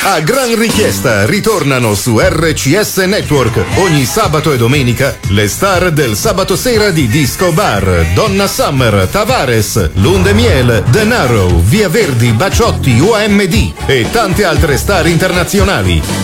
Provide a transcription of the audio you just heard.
A gran richiesta ritornano su RCS Network ogni sabato e domenica le star del sabato sera di Disco Bar: Donna Summer, Tavares, Lundemiel, Denaro, Via Verdi, Baciotti, OMD e tante altre star internazionali.